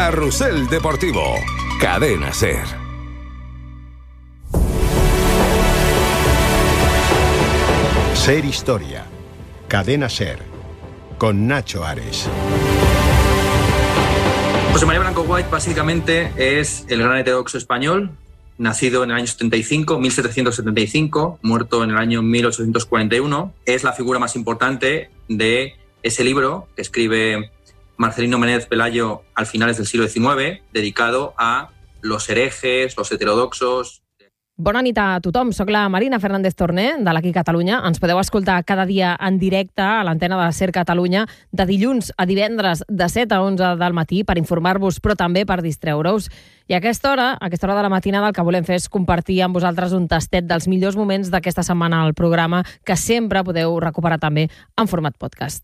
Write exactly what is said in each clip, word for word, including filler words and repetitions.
Carrusel Deportivo. Cadena SER. SER Historia. Cadena SER. Con Nacho Ares. José María Blanco White básicamente es el gran heterodoxo español, nacido en el año setenta y cinco, mil setecientos setenta y cinco, muerto en el año mil ochocientos cuarenta y uno. Es la figura más importante de ese libro que escribe Marcelino Menéndez Pelayo al finales del siglo diecinueve, dedicado a los herejes, los heterodoxos. Bona nit a tothom, soc la Marina Fernández Torné, de l'Aquí Catalunya. Ens podeu escoltar cada dia en directe a l'antena de SER Catalunya de dilluns a divendres de set a onze del matí per informar-vos, però també per distreure-us. I a aquesta hora, a aquesta hora de la matinada, el que volem fer és compartir amb vosaltres un tastet dels millors moments d'aquesta setmana al programa, que sempre podeu recuperar també en format podcast.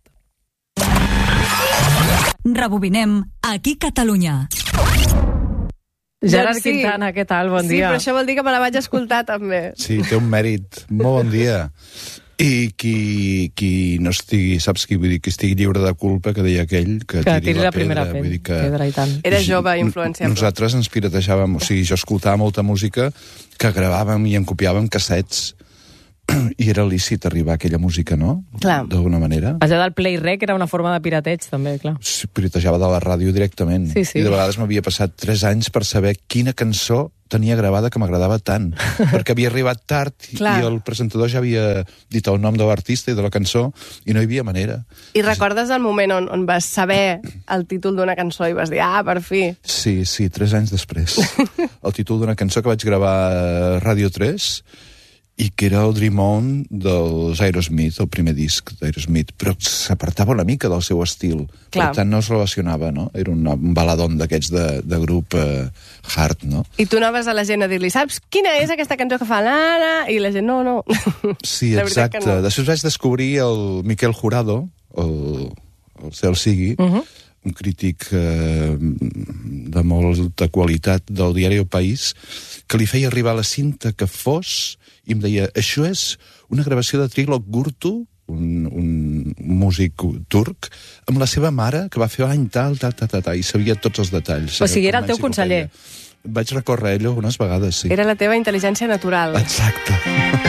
Rebobinem Aquí Catalunya. Gerard sí. Quintana, què tal? Bon sí, dia. Sí, però això vol dir que me la vaig escoltar també. Sí, té un mèrit. Molt bon dia. I qui, qui no estigui, saps qui vull dir, que estigui lliure de culpa, que deia aquell, que, que tiri la, la primera pedra. pedra. Vull dir que, pedra i tant. Era jove, influenciable. Nosaltres ens piratejàvem, o sigui, jo escoltava molta música que gravàvem i en copiàvem cassets. I era lícit arribar a aquella música, no? Clar. D'alguna manera. Allò del play-rec era una forma de pirateig, també, clar. Sí, piratejava de la ràdio directament. Sí, sí. I de vegades m'havia passat tres anys per saber quina cançó tenia gravada que m'agradava tant. Perquè havia arribat tard i, i el presentador ja havia dit el nom de l'artista i de la cançó i no hi havia manera. I recordes el moment on, on vas saber el títol d'una cançó i vas dir, ah, per fi? Sí, sí, tres anys després. El títol d'una cançó que vaig gravar a Ràdio tres i que era el Dream On dels Aerosmith, el primer disc d'Aerosmith, però s'apartava una mica del seu estil. Clar. Per tant, no es relacionava, no? Era un, un baladón d'aquests de, de grup eh, hard, no? I tu anaves a la gent a dir-li, saps quina és aquesta cançó que fa l'Anna? I la gent, no, no. Sí, exacte. No. Després vaig descobrir el Miquel Jurado, el, el cel sigui, uh-huh. un crític eh, de molta qualitat del diari El País, que li feia arribar la cinta que fos i em deia, això és una gravació de Trilok Gurtu, un, un músic turc, amb la seva mare, que va fer any tal, tal, tal, tal, tal, i sabia tots els detalls. O sigui, era el teu conseller. Vaig recórrer a ell algunes vegades, sí. Era la teva intel·ligència natural. Exacte.